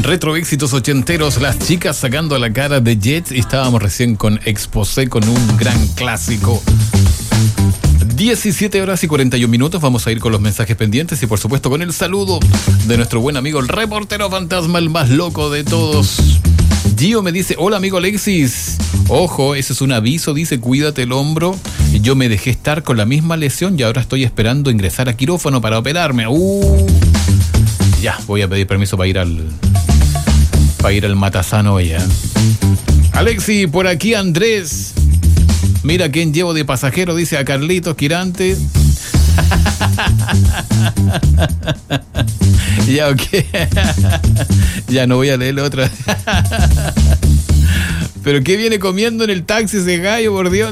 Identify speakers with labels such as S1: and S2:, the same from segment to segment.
S1: Retro éxitos ochenteros, las chicas sacando la cara de Jets, y estábamos recién con Exposé con un gran clásico. 17 horas y 41 minutos, vamos a ir con los mensajes pendientes y por supuesto con el saludo de nuestro buen amigo el reportero fantasma, el más loco de todos. Gio me dice, hola amigo Alexis, ojo, ese es un aviso, dice, cuídate el hombro. Yo me dejé estar con la misma lesión y ahora estoy esperando ingresar a quirófano para operarme. Ya, voy a pedir permiso para ir al Matasano ya. Alexis, por aquí Andrés. Mira quién llevo de pasajero, dice a Carlitos Quirante. Ya, ok. Ya no voy a leerle otra. Pero ¿qué viene comiendo en el taxi ese gallo, por Dios?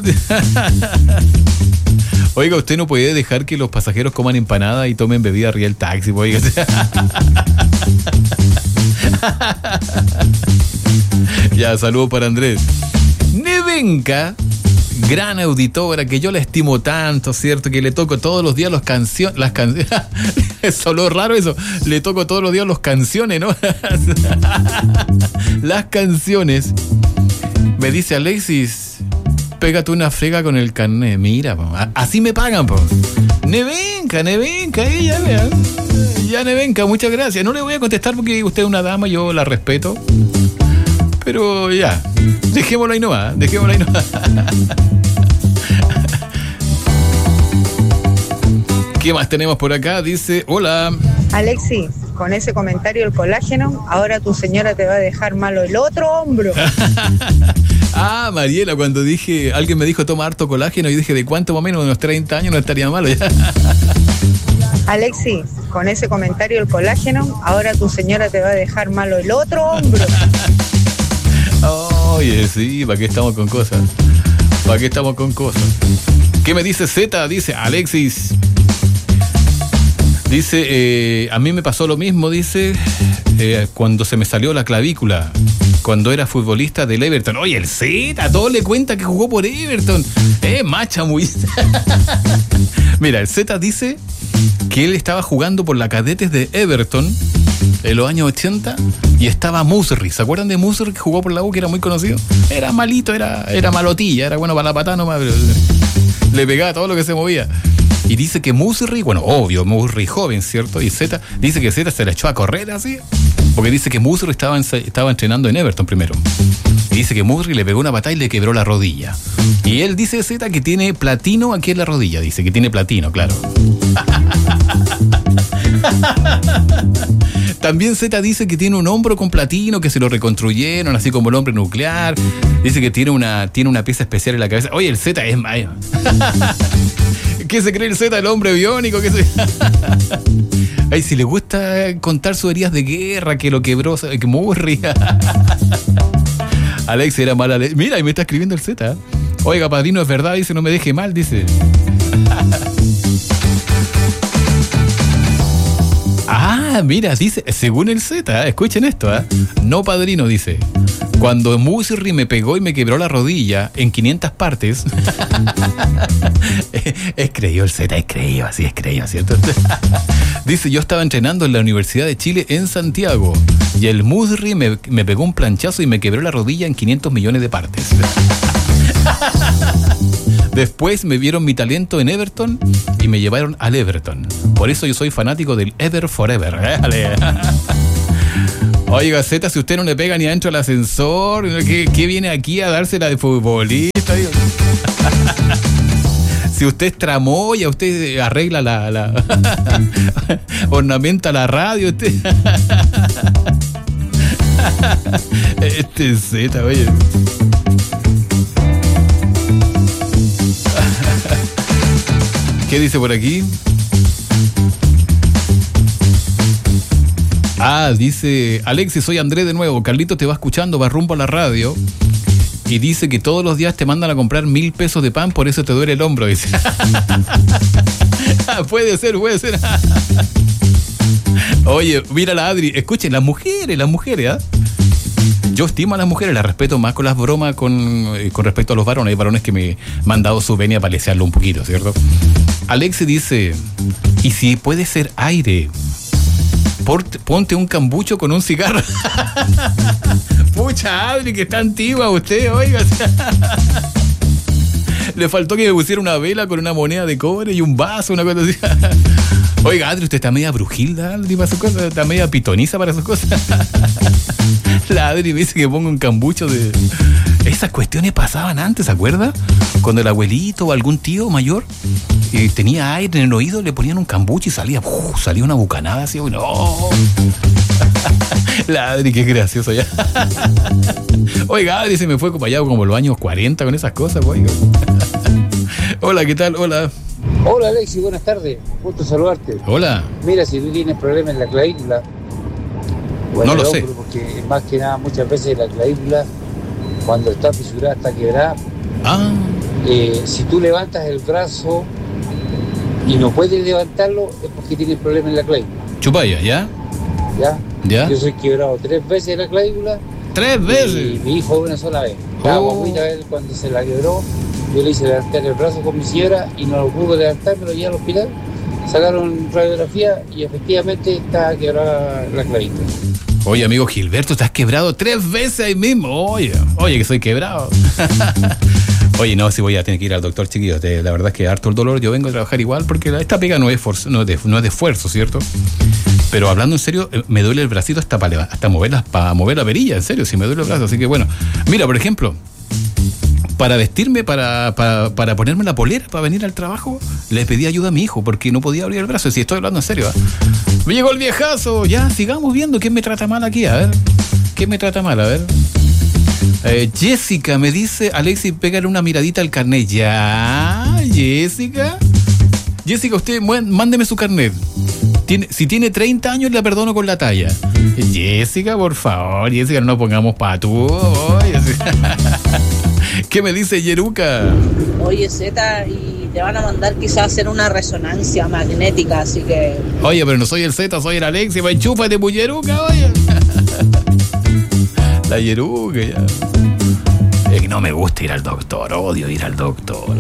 S1: Oiga, usted no puede dejar que los pasajeros coman empanada y tomen bebida arriba del taxi, oiga. Ya, saludos para Andrés. Nevenka, gran auditora, que yo la estimo tanto, ¿cierto? Que le toco todos los días las canciones. Es solo raro eso. Le toco todos los días las canciones, ¿no? Las canciones. Me dice, Alexis, pégate una frega con el carnet. Mira, po, así me pagan, po. Nevenka, ella, vean. Ya, Nevenka, muchas gracias. No le voy a contestar porque usted es una dama, yo la respeto. Pero ya, dejémoslo ahí nomás. ¿Qué más tenemos por acá? Dice, hola.
S2: Alexis, con ese comentario del colágeno, ahora tu señora te va a dejar malo el otro hombro.
S1: Ah, Mariela, cuando dije, alguien me dijo toma harto colágeno, y dije, ¿de cuánto más o menos? De unos 30 años no estaría malo ya.
S2: Alexis, con ese comentario del colágeno, ahora tu señora te va a dejar malo el otro hombro.
S1: Oye, sí, ¿para qué estamos con cosas? ¿Qué me dice Z? Dice, Alexis, dice, a mí me pasó lo mismo, dice, cuando se me salió la clavícula, cuando era futbolista del Everton. Oye, el Z, a todos le cuenta que jugó por Everton. Macha muy... Mira, el Z dice que él estaba jugando por la cadetes de Everton en los años 80 y estaba Musri. ¿Se acuerdan de Musri, que jugó por la U, que era muy conocido? Era malito, era malotilla, era bueno para la patada nomás, pero le pegaba todo lo que se movía. Y dice que Musri, bueno, obvio, Musri joven, ¿cierto? Y Z, dice que Z se la echó a correr así, porque dice que Musri estaba entrenando en Everton primero. Y dice que Musri le pegó una patada y le quebró la rodilla. Y él dice, Z, que tiene platino aquí en la rodilla. Dice que tiene platino, claro. También Z dice que tiene un hombro con platino, que se lo reconstruyeron, así como el hombre nuclear. Dice que tiene una pieza especial en la cabeza. Oye, el Z es mayo. ¿Qué se cree el Z, el hombre biónico? ¿Qué se... Ay, si le gusta contar sus heridas de guerra, que lo quebró, que Murray. Alex era mala. Mira, y me está escribiendo el Z. Oiga, padrino, es verdad, dice, no me deje mal, dice. Ah, mira, dice, según el Z, escuchen esto, no, padrino, dice, cuando Musri me pegó y me quebró la rodilla en 500 partes. Es creído el Z, es creído, ¿cierto? Dice, yo estaba entrenando en la Universidad de Chile en Santiago y el Musri me pegó un planchazo y me quebró la rodilla en 500 millones de partes. Después me vieron mi talento en Everton y me llevaron al Everton. Por eso yo soy fanático del Ever Forever. Oiga, Z, si usted no le pega ni adentro al ascensor, ¿qué viene aquí a dársela de futbolista? Si usted es tramoya, usted arregla la ornamenta la radio, usted... Este Z, oye... ¿Qué dice por aquí? Ah, dice, Alexis, soy Andrés de nuevo. Carlito te va escuchando, va rumbo a la radio y dice que todos los días te mandan a comprar 1,000 pesos de pan, por eso te duele el hombro, dice. Puede ser. Oye, mira la Adri, escuchen, las mujeres, ¿ah? Yo estimo a las mujeres, las respeto más con las bromas con respecto a los varones. Hay varones que me han dado su venia para lesearlo un poquito, ¿cierto? Alexi dice, ¿y si puede ser aire? Ponte un cambucho con un cigarro. Pucha, Adri, que está antigua usted, oiga. Le faltó que me pusiera una vela con una moneda de cobre y un vaso, una cosa así. Oiga, Adri, usted está media brujilda, Adri, para sus cosas. Está media pitoniza para sus cosas. La Adri me dice que ponga un cambucho de... Esas cuestiones pasaban antes, ¿se acuerda? Cuando el abuelito o algún tío mayor tenía aire en el oído, le ponían un cambucho y salía una bucanada así. ¡No! La Adri, qué gracioso ya. Oiga, Adri se me fue para allá como los años 40 con esas cosas, oiga. Hola, ¿qué tal? Hola.
S3: Hola, Alexi, buenas tardes. Gusto saludarte.
S1: Hola.
S3: Mira, si tú tienes problemas en la clavícula,
S1: no lo sé.
S3: Porque más que nada, muchas veces la clavícula, cuando está fisurada, está quebrada. Si tú levantas el brazo y no puedes levantarlo, es porque tienes problemas en la clavícula.
S1: Chupaya, ¿ya?
S3: ¿Ya? Yo soy quebrado 3 veces en la clavícula.
S1: ¿3 veces?
S3: Y mi hijo una sola vez. La guaguita, él cuando se la quebró, yo le hice levantar el brazo con mi señora y no lo pudo levantar, me lo llevé al hospital. Sacaron radiografía y efectivamente está quebrada la clavícula.
S1: Oye, amigo Gilberto, estás quebrado 3 veces ahí mismo. Oye, que soy quebrado. Oye, no, si voy a tener que ir al doctor, chiquillos. La verdad es que harto el dolor. Yo vengo a trabajar igual porque esta pega no es de esfuerzo, ¿cierto? Pero hablando en serio, me duele el bracito hasta para mover la perilla, en serio, si me duele el brazo. Así que bueno, mira, por ejemplo, para vestirme, para ponerme la polera, para venir al trabajo, le pedí ayuda a mi hijo porque no podía abrir el brazo. Si estoy hablando en serio, me llegó el viejazo. Ya, sigamos viendo quién me trata mal aquí, a ver. ¿Quién me trata mal? A ver. Jessica me dice, Alexis, pégale una miradita al carnet. Ya, Jessica, usted mándeme su carnet. Si tiene 30 años, le perdono con la talla. Jessica, por favor, Jessica, no nos pongamos patú. ¿Qué me dice Yeruca?
S4: Oye, Z, y te van a mandar quizás a hacer una resonancia magnética, así que...
S1: Oye, pero no soy el Z, soy el Alexis. Va, enchúfate, pues, Yeruca, oye. La Yeruca, ya. Es que no me gusta ir al doctor, odio ir al doctor,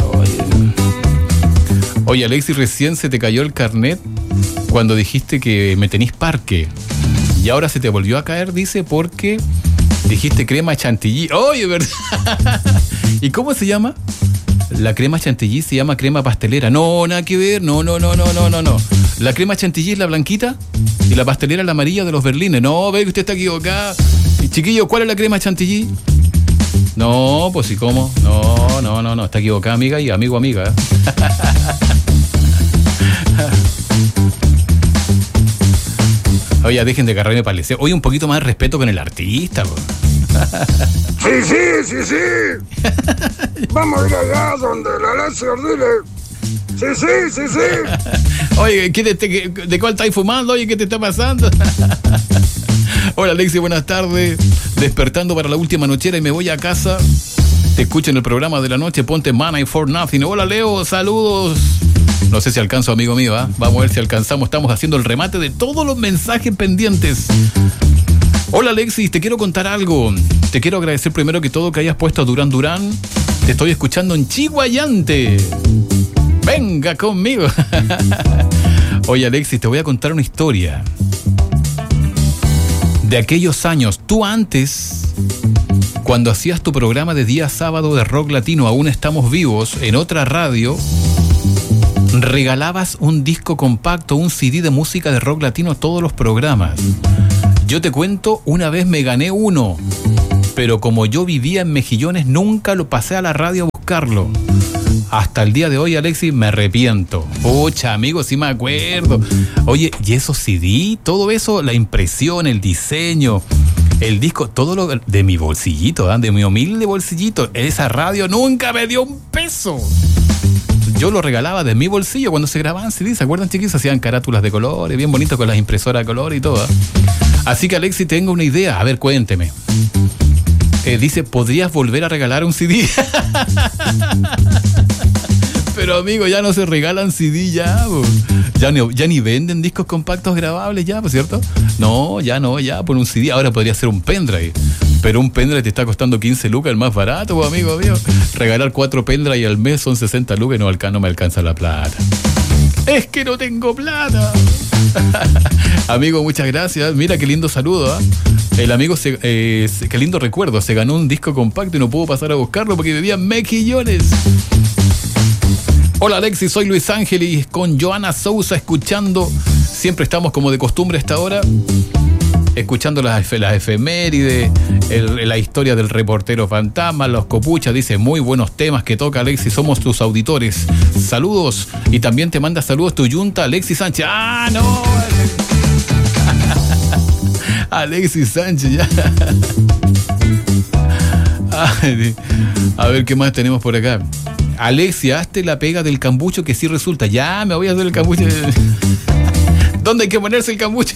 S1: Oye, Alexis, recién se te cayó el carnet cuando dijiste que me tenís parque. Y ahora se te volvió a caer, dice, porque dijiste crema chantilly. Oye, ¿verdad? ¿Y cómo se llama? La crema chantilly se llama crema pastelera. No, nada que ver. No. La crema chantilly es la blanquita y la pastelera es la amarilla de los berlines. No, ve que usted está equivocada. Y chiquillo, ¿cuál es la crema chantilly? No, pues sí, ¿cómo? No, está equivocada, amiga y amiga. Oye, dejen de agarrarme para el deseo. Oye, un poquito más de respeto con el artista, bro.
S5: Sí. Vamos a ir allá donde la Alexis dile. Sí.
S1: Oye, ¿de cuál estáis fumando? Oye, ¿qué te está pasando? Hola, Alexis, buenas tardes. Despertando para la última nochera y me voy a casa. Te escucho en el programa de la noche. Ponte Money for Nothing. Hola, Leo, saludos. No sé si alcanzo, amigo mío, ¿eh? Vamos a ver si alcanzamos. Estamos haciendo el remate de todos los mensajes pendientes. Hola, Alexis, te quiero contar algo. Te quiero agradecer primero que todo que hayas puesto a Durán Durán. Te estoy escuchando en Chihuayante. Venga conmigo. Oye, Alexis, te voy a contar una historia de aquellos años. Tú antes, cuando hacías tu programa de día sábado de rock latino, Aún Estamos Vivos, en otra radio, regalabas un disco compacto, un CD de música de rock latino a todos los programas. Yo te cuento, una vez me gané uno, pero como yo vivía en Mejillones, nunca lo pasé a la radio a buscarlo. Hasta el día de hoy, Alexis, me arrepiento. Pucha, amigo, sí me acuerdo. Oye, y esos CD, todo eso, la impresión, el diseño, el disco, todo lo de mi bolsillito, de mi humilde bolsillito. Esa radio nunca me dio un peso. Yo lo regalaba de mi bolsillo cuando se grababan CD. ¿Se acuerdan, chiquillos? Hacían carátulas de colores, bien bonitos con las impresoras de color y todo. Así que, Alexis, tengo una idea. A ver, cuénteme. Dice, ¿podrías volver a regalar un CD? Pero, amigo, ya no se regalan CD ya. Ya ni venden discos compactos grabables ya, ¿por cierto? No, ya, por un CD. Ahora podría ser un pendrive. Pero un pendrive te está costando 15 lucas, el más barato, amigo mío. Regalar 4 pendrive al mes son 60 lucas y no me alcanza la plata. Es que no tengo plata. Amigo, muchas gracias. Mira qué lindo saludo, ¿eh? El amigo, qué lindo recuerdo. Se ganó un disco compacto y no pudo pasar a buscarlo porque debía mejillones. Hola Alexis, soy Luis Ángeles con Joana Sousa escuchando. Siempre estamos como de costumbre a esta hora, escuchando las efemérides, la historia del reportero fantasma, los copuchas. Dice, muy buenos temas que toca Alexis, somos tus auditores. Saludos. Y también te manda saludos tu yunta, Alexis Sánchez. ¡Ah, no! Alexis Sánchez, ya. A ver qué más tenemos por acá. Alexia, hazte la pega del cambucho que sí resulta. Ya, me voy a hacer el cambucho. ¿Dónde hay que ponerse el cambucho?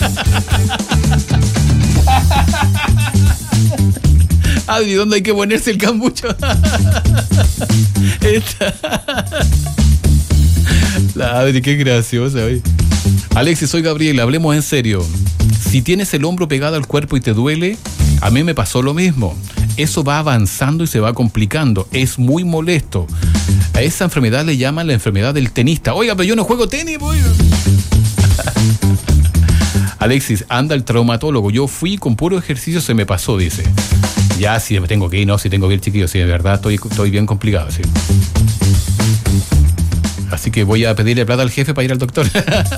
S1: Adri, ¿dónde hay que ponerse el cambucho? La Adri, qué graciosa hoy. Alexis, soy Gabriel, hablemos en serio. Si tienes el hombro pegado al cuerpo y te duele, a mí me pasó lo mismo. Eso va avanzando y se va complicando. Es muy molesto. A esa enfermedad le llaman la enfermedad del tenista. Oiga, pero yo no juego tenis, oiga. Alexis, anda el traumatólogo. Yo fui con puro ejercicio, se me pasó, dice. Ya, si me tengo que ir, no, si tengo que ir, chiquillos. Sí, de verdad, estoy bien complicado, sí. Así que voy a pedirle plata al jefe para ir al doctor.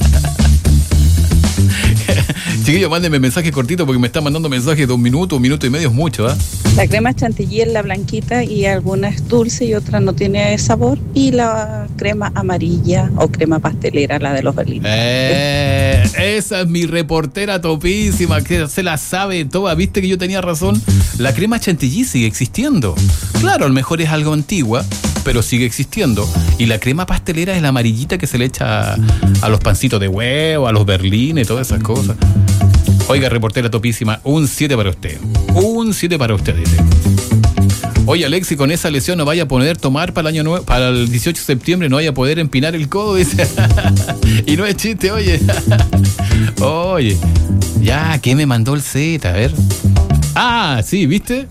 S1: Chiquillos, mándenme mensaje cortito porque me están mandando mensajes de 1 minuto, 1 minuto y medio, es mucho, ¿eh?
S6: La crema chantilly es la blanquita y alguna es dulce y otra no tiene sabor. Y la crema amarilla o crema pastelera, la de los berlines.
S1: Esa es mi reportera topísima, que se la sabe toda. ¿Viste que yo tenía razón? La crema chantilly sigue existiendo. Claro, a lo mejor es algo antigua, pero sigue existiendo. Y la crema pastelera es la amarillita que se le echa a los pancitos de huevo, a los berlines, todas esas cosas. Oiga, reportera topísima, un 7 para usted. Un 7 para usted, dice. Oye, Alexi, con esa lesión no vaya a poder tomar para el año nuevo, para el 18 de septiembre no vaya a poder empinar el codo, dice. Y no es chiste, oye. Oye, ya, ¿qué me mandó el Z? A ver. Ah, sí, ¿viste?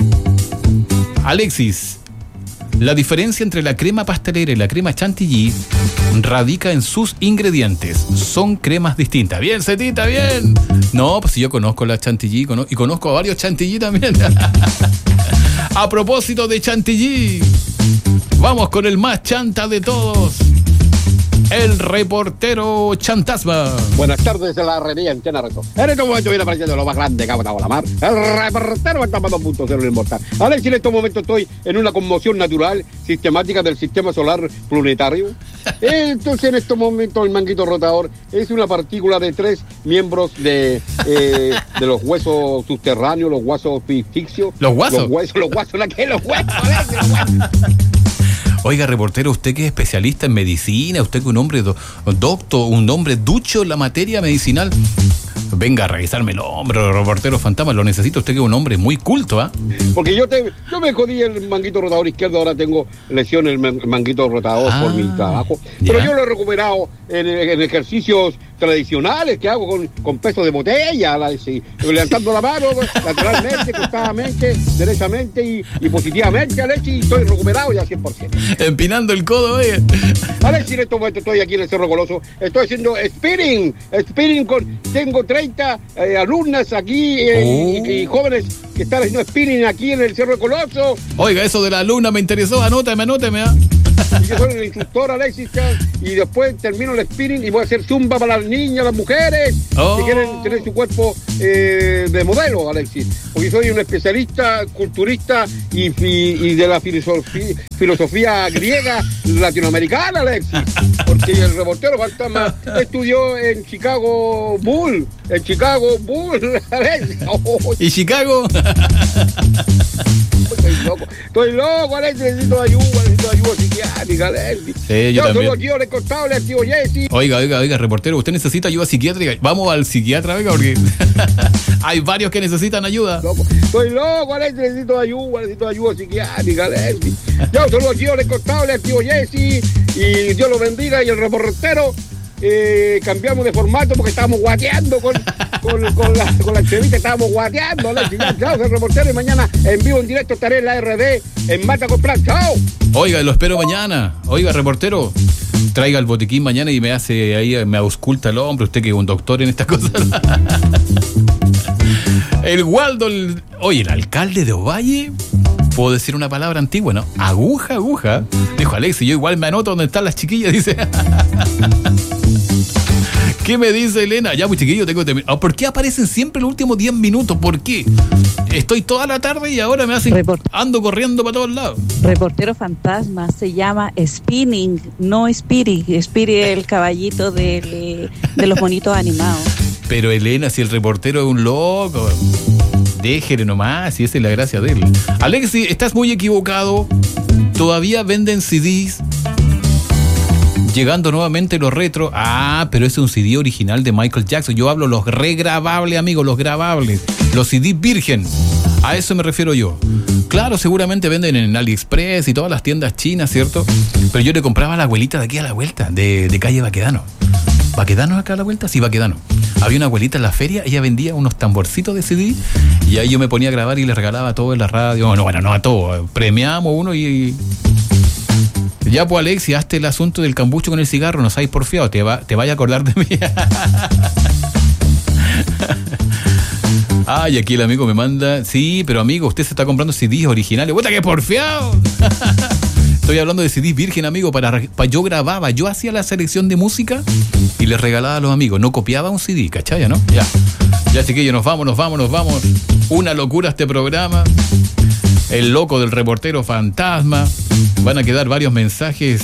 S1: Alexis, la diferencia entre la crema pastelera y la crema chantilly radica en sus ingredientes. Son cremas distintas. Bien, Zetita, bien. No, pues si yo conozco la chantilly y conozco a varios chantilly también. A propósito de chantilly, vamos con el más chanta de todos, el reportero Chantasma.
S7: Buenas tardes de la herrería en Tenerife. En este momento viene apareciendo lo más grande que ha botado la mar, el reportero Fantasma 2.0, el inmortal. Alex, en estos momentos estoy en una conmoción natural sistemática del sistema solar planetario. Entonces, en estos momentos, el manguito rotador es una partícula de 3 miembros de los huesos subterráneos, los huesos ficticios.
S1: ¿Los huesos?
S7: Los huesos, Alex, los huesos.
S1: Oiga, reportero, usted que es especialista en medicina, usted que es un hombre doctor, un hombre ducho en la materia medicinal, venga a revisarme el hombro, reportero fantasma, lo necesita usted que es un hombre muy culto, ¿ah?
S7: Porque yo me jodí el manguito rotador izquierdo, ahora tengo lesión en el manguito rotador por mi trabajo. Pero yo lo he recuperado en ejercicios tradicionales que hago con peso de botella, levantando la mano lateralmente, costadamente, derechamente y positivamente, Alexi, y estoy recuperado ya 100%.
S1: Empinando el codo, oye.
S7: Alexi, en este momento estoy aquí en el Cerro Coloso, estoy haciendo spinning tengo 30 alumnas aquí y jóvenes que están haciendo spinning aquí en el Cerro Coloso.
S1: Oiga, eso de la alumna me interesó, anótame, ¿ah?
S7: Y yo soy el instructor, Alexis, y después termino el spinning y voy a hacer zumba para las niñas, las mujeres que quieren tener su cuerpo de modelo, Alexis. Porque soy un especialista, culturista y de la filosofía griega latinoamericana, Alexis. Porque el reportero fantasma estudió en Chicago Bull, Alexis.
S1: ¿Y Chicago?
S7: Estoy loco, Alexis, necesito ayuda psiquiátrica, Alexis.
S1: Sí, yo también.
S7: Soy tío responsable, tío Jesse.
S1: Oiga, reportero, usted necesita ayuda psiquiátrica. Vamos al psiquiatra, venga, porque hay varios que necesitan ayuda.
S7: Estoy loco, Alexis, necesito ayuda psiquiátrica, Alexis. Yo soy el tío responsable, tío Jesse, y Dios lo bendiga, y el reportero. Cambiamos de formato porque estábamos guateando con la entrevista, estábamos guateando. Chao, el reportero, y mañana en vivo, en directo, estaré en la RD en Mata con Plan. Chao.
S1: Oiga, lo espero mañana. Oiga, reportero, traiga el botiquín mañana y me hace ahí, me ausculta el hombro, usted que es un doctor en estas cosas. El Waldo, oye, el alcalde de Ovalle, puedo decir una palabra antigua, ¿no? Aguja. Dijo Alexis, yo igual me anoto donde están las chiquillas, dice. ¿Qué me dice Elena? Ya, muy chiquillo, tengo que terminar. ¿Por qué aparecen siempre los últimos 10 minutos? ¿Por qué? Estoy toda la tarde y ahora me hacen... Ando corriendo para todos lados.
S6: Reportero fantasma se llama Spinning, no Spirit. Spirit es el caballito de los bonitos animados.
S1: Pero Elena, si el reportero es un loco, déjele nomás, si esa es la gracia de él. Alexis, estás muy equivocado. Todavía venden CDs. Llegando nuevamente los retro. Ah, pero ese es un CD original de Michael Jackson. Yo hablo los regrabables, amigos, los grabables. Los CD virgen. A eso me refiero yo. Claro, seguramente venden en AliExpress y todas las tiendas chinas, ¿cierto? Pero yo le compraba a la abuelita de aquí a la vuelta, de calle Baquedano. ¿Baquedano acá a la vuelta? Sí, Baquedano. Había una abuelita en la feria, ella vendía unos tamborcitos de CD y ahí yo me ponía a grabar y le regalaba todo en la radio. No a todo. Premiamos uno y... Ya, pues, Alexis, hazte el asunto del cambucho con el cigarro, no seas porfiado, te vaya a acordar de mí. Ay, aquí el amigo me manda, sí, pero amigo, usted se está comprando CDs originales. ¡Puta, qué porfiado! Estoy hablando de CDs virgen, amigo, para yo grababa, yo hacía la selección de música y les regalaba a los amigos, no copiaba un CD, ¿cachaya, no? Ya, chiquillos, nos vamos. Una locura este programa. El loco del reportero fantasma. Van a quedar varios mensajes.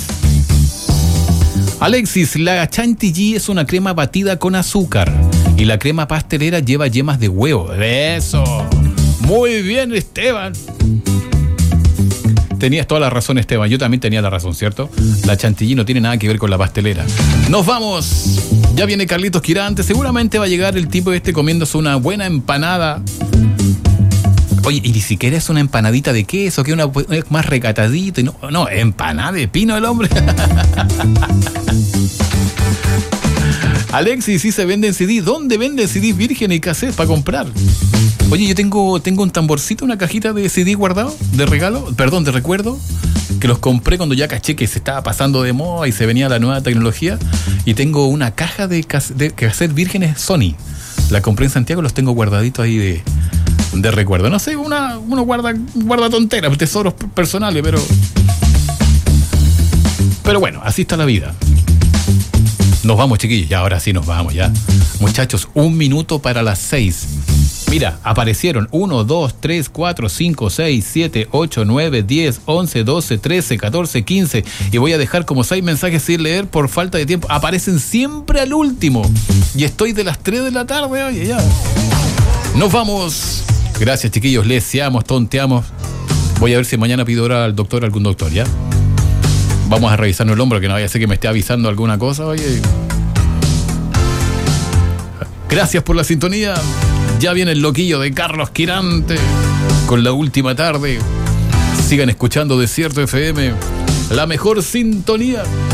S1: Alexis, la chantilly es una crema batida con azúcar y la crema pastelera lleva yemas de huevo. Eso. Muy bien, Esteban. Tenías toda la razón, Esteban. Yo también tenía la razón, ¿cierto? La chantilly no tiene nada que ver con la pastelera. ¡Nos vamos! Ya viene Carlitos Quirante. Seguramente va a llegar el tipo comiéndose una buena empanada. Oye, y ni siquiera es una empanadita de queso, que es más recatadito. Y no, empanada de pino el hombre. Alexis, sí se venden CD. ¿Dónde venden CDs virgen y cassette para comprar? Oye, yo tengo un tamborcito, una cajita de CD guardado, de recuerdo, que los compré cuando ya caché que se estaba pasando de moda y se venía la nueva tecnología. Y tengo una caja de cassette vírgenes Sony. La compré en Santiago, los tengo guardaditos ahí de recuerdo. No sé, uno guarda tonteras, tesoros personales, pero bueno, así está la vida. Nos vamos, chiquillos, ya ahora sí nos vamos, ya. Muchachos, 1 minuto para las 6. Mira, aparecieron 1, 2, 3, 4, 5, 6, 7, 8, 9, 10, 11, 12, 13, 14, 15. Y voy a dejar como 6 mensajes sin leer por falta de tiempo. Aparecen siempre al último. Y estoy de las 3 de la tarde, oye, ya. Nos vamos. Gracias, chiquillos, leseamos, tonteamos. Voy a ver si mañana pido hora al doctor, algún doctor, ¿ya? Vamos a revisarnos el hombro, que no vaya a ser que me esté avisando alguna cosa, oye. Gracias por la sintonía. Ya viene el loquillo de Carlos Quirante con la última tarde. Sigan escuchando Desierto FM, la mejor sintonía.